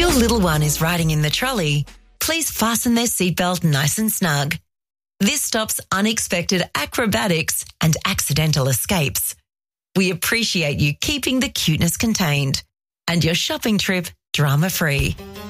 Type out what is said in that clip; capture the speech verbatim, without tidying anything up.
your little one is riding in the trolley, please fasten their seatbelt nice and snug. This stops unexpected acrobatics and accidental escapes. We appreciate you keeping the cuteness contained and your shopping trip drama-free.